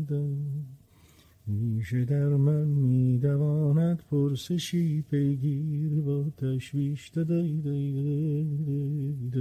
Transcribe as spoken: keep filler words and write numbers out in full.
ریشه در من میدواند پرسشی پیگیر با تشویش دادای دای دای